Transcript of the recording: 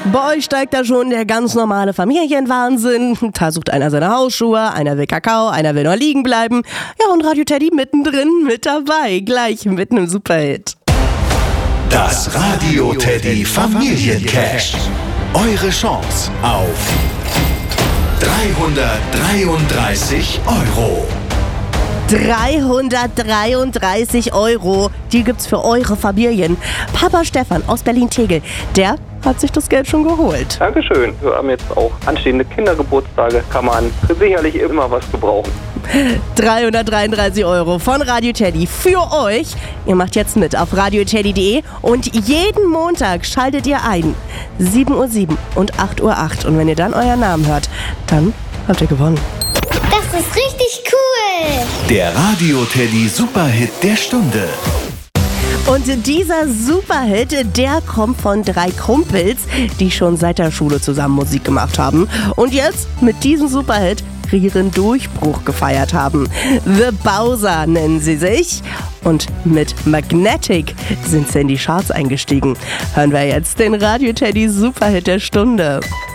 Bei euch steigt da schon der ganz normale Familienwahnsinn. Da sucht einer seine Hausschuhe, einer will Kakao, einer will noch liegen bleiben. Ja, und Radio Teddy mittendrin mit dabei, gleich mitten im Superhit. Das Radio Teddy Familiencash. Eure Chance auf 333 €. 333 €, die gibt's für eure Familien. Papa Stefan aus Berlin-Tegel, der hat sich das Geld schon geholt. Dankeschön. Wir haben jetzt auch anstehende Kindergeburtstage, kann man sicherlich immer was gebrauchen. 333 € von Radio Teddy für euch. Ihr macht jetzt mit auf radioteddy.de und jeden Montag schaltet ihr ein. 7:07 Uhr und 8:08 Uhr. Und wenn ihr dann euren Namen hört, dann habt ihr gewonnen. Das ist richtig cool. Der Radio Teddy Superhit der Stunde. Und dieser Superhit, der kommt von 3 Kumpels, die schon seit der Schule zusammen Musik gemacht haben und jetzt mit diesem Superhit ihren Durchbruch gefeiert haben. The Bowser nennen sie sich und mit Magnetic sind sie in die Charts eingestiegen. Hören wir jetzt den Radio Teddy Superhit der Stunde.